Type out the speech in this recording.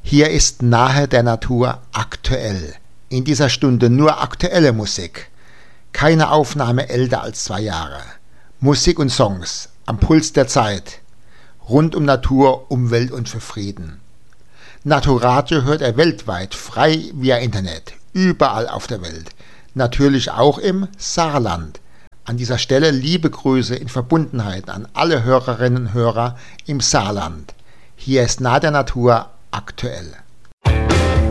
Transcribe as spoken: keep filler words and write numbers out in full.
Hier ist nahe der Natur aktuell. In dieser Stunde nur aktuelle Musik. Keine Aufnahme älter als zwei Jahre. Musik und Songs am Puls der Zeit. Rund um Natur, Umwelt und für Frieden. Naturadio hört er weltweit, frei via Internet, überall auf der Welt. Natürlich auch im Saarland. An dieser Stelle liebe Grüße in Verbundenheit an alle Hörerinnen und Hörer im Saarland. Hier ist nah der Natur aktuell.